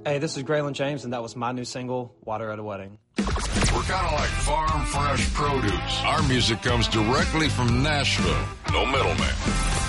Hey, this is Graylin James, and that was my new single, Water at a Wedding. We're kind of like farm fresh produce. Our music comes directly from Nashville. No middleman.